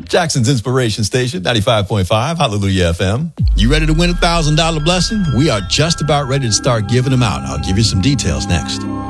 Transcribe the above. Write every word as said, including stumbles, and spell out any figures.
Jackson's Inspiration Station, ninety-five point five, Hallelujah F M. You ready to win a one thousand dollars blessing? We are just about ready to start giving them out. I'll give you some details next.